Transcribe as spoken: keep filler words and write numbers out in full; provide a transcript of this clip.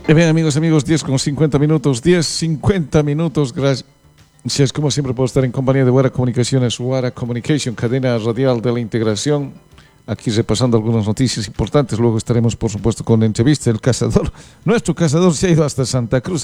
Y bien, amigos, amigos, diez con cincuenta minutos, diez, cincuenta minutos, gracias como siempre por estar en compañía de Wara Comunicaciones, Wara Communication, cadena radial de la integración, aquí repasando algunas noticias importantes, luego estaremos por supuesto con la entrevista, el cazador, nuestro cazador se ha ido hasta Santa Cruz.